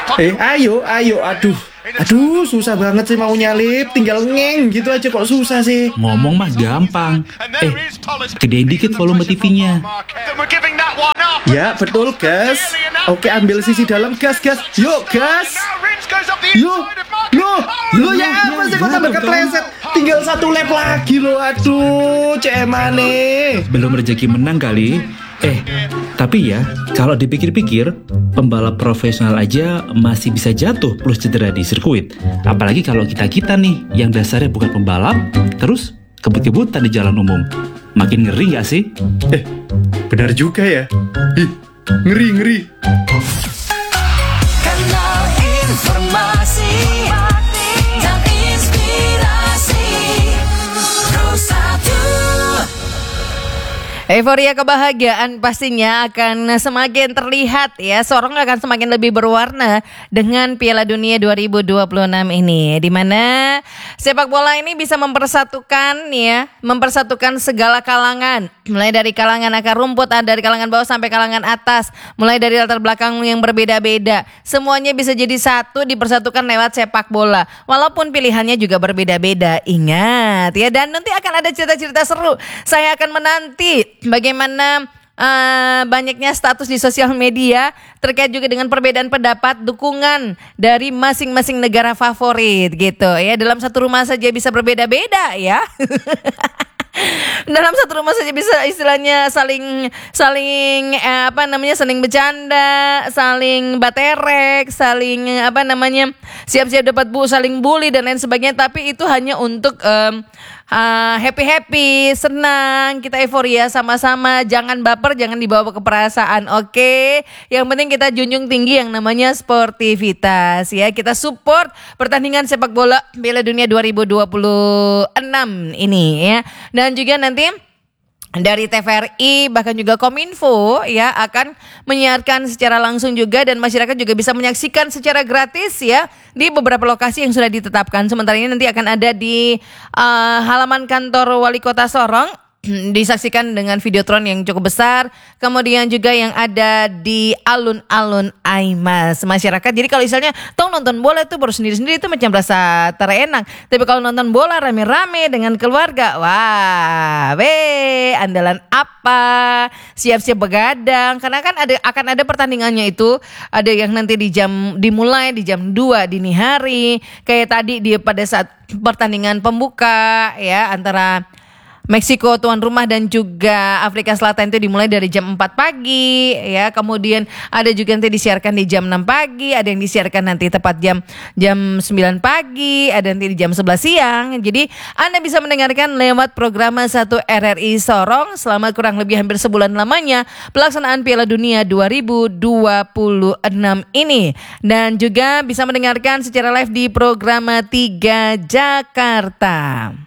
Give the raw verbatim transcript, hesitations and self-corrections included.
Eh, ayo, ayo, aduh. Aduh, susah banget sih mau nyalip. Tinggal ngeng gitu aja kok susah sih. Ngomong mah gampang. Eh, gedein dikit volume T V-nya. Ya, betul, gas. Oke, ambil sisi dalam, gas, gas. Yuk, gas. Yuk, loh, loh ya apa sih kok tambah kepleset? Tinggal satu lap lagi loh, aduh, C M A nih. Belum rezeki menang kali. Eh, tapi ya, kalau dipikir-pikir, pembalap profesional aja masih bisa jatuh plus cedera di sirkuit. Apalagi kalau kita-kita nih, yang dasarnya bukan pembalap, terus kebut-kebutan di jalan umum. Makin ngeri gak sih? Eh, benar juga ya. Ih, ngeri-ngeri. Kanal informasi dan inspirasi Terus satu. Euforia kebahagiaan pastinya akan semakin terlihat ya. Sorong akan semakin lebih berwarna dengan Piala Dunia dua ribu dua puluh enam ini, di mana sepak bola ini bisa mempersatukan ya, mempersatukan segala kalangan, mulai dari kalangan akar rumput, dari kalangan bawah sampai kalangan atas, mulai dari latar belakang yang berbeda-beda. Semuanya bisa jadi satu, dipersatukan lewat sepak bola. Walaupun pilihannya juga berbeda-beda. Ingat ya, dan nanti akan ada cerita-cerita seru. Saya akan menanti bagaimana uh, banyaknya status di sosial media terkait juga dengan perbedaan pendapat, dukungan dari masing-masing negara favorit gitu ya. Dalam satu rumah saja bisa berbeda-beda ya. Dalam satu rumah saja bisa istilahnya saling saling eh, apa namanya saling bercanda, saling baterek, saling eh, apa namanya siap-siap dapat bu, saling bully dan lain sebagainya. Tapi itu hanya untuk um, uh, happy-happy, senang, kita euforia sama-sama. Jangan baper, jangan dibawa ke perasaan. Oke, yang penting kita junjung tinggi yang namanya sportivitas ya. Kita support pertandingan sepak bola Piala Dunia dua ribu dua puluh enam ini ya. Dan juga nanti dari T V R I bahkan juga Kominfo ya akan menyiarkan secara langsung juga, dan masyarakat juga bisa menyaksikan secara gratis ya di beberapa lokasi yang sudah ditetapkan. Sementara ini nanti akan ada di uh, halaman kantor Wali Kota Sorong, disaksikan dengan videotron yang cukup besar, kemudian juga yang ada di alun-alun Aimas masyarakat. Jadi kalau misalnya tong nonton bola itu baru sendiri-sendiri itu macam rasa terenak, tapi kalau nonton bola rame-rame dengan keluarga, wah, weh, andalan apa? Siap-siap begadang karena kan ada akan ada pertandingannya itu, ada yang nanti di jam dimulai di jam dua dini hari, kayak tadi di pada saat pertandingan pembuka ya antara Meksiko tuan rumah dan juga Afrika Selatan itu dimulai dari jam empat pagi ya. Kemudian ada juga nanti disiarkan di jam enam pagi, ada yang disiarkan nanti tepat jam jam sembilan pagi, ada nanti di jam sebelas siang. Jadi Anda bisa mendengarkan lewat program satu R R I Sorong selama kurang lebih hampir sebulan lamanya pelaksanaan Piala Dunia dua ribu dua puluh enam ini, dan juga bisa mendengarkan secara live di program tiga Jakarta.